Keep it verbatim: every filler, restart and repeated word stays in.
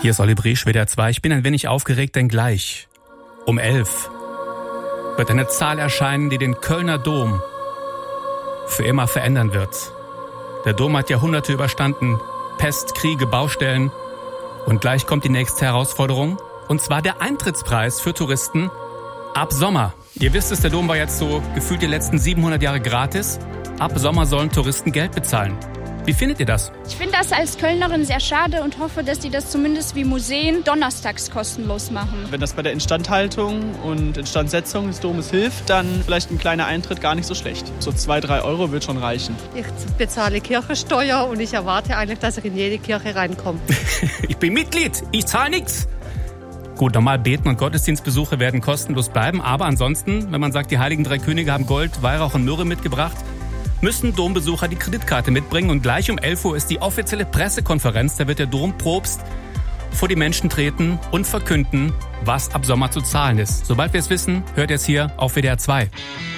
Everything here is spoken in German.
Hier ist Olli Briesch, W D R zwei. Ich bin ein wenig aufgeregt, denn gleich um elf wird eine Zahl erscheinen, die den Kölner Dom für immer verändern wird. Der Dom hat Jahrhunderte überstanden, Pest, Kriege, Baustellen. Und gleich kommt die nächste Herausforderung, und zwar der Eintrittspreis für Touristen ab Sommer. Ihr wisst es, der Dom war jetzt so gefühlt die letzten siebenhundert Jahre gratis. Ab Sommer sollen Touristen Geld bezahlen. Wie findet ihr das? Ich finde das als Kölnerin sehr schade und hoffe, dass die das zumindest wie Museen donnerstags kostenlos machen. Wenn das bei der Instandhaltung und Instandsetzung des Domes hilft, dann vielleicht ein kleiner Eintritt gar nicht so schlecht. So zwei, drei Euro wird schon reichen. Ich bezahle Kirchensteuer und ich erwarte eigentlich, dass ich in jede Kirche reinkomme. Ich bin Mitglied, ich zahle nichts. Gut, normal Beten und Gottesdienstbesuche werden kostenlos bleiben, aber ansonsten, wenn man sagt, die Heiligen Drei Könige haben Gold, Weihrauch und Myrrhe mitgebracht, müssen Dombesucher die Kreditkarte mitbringen, und gleich um elf Uhr ist die offizielle Pressekonferenz. Da wird der Dompropst vor die Menschen treten und verkünden, was ab Sommer zu zahlen ist. Sobald wir es wissen, hört ihr es hier auf W D R zwei.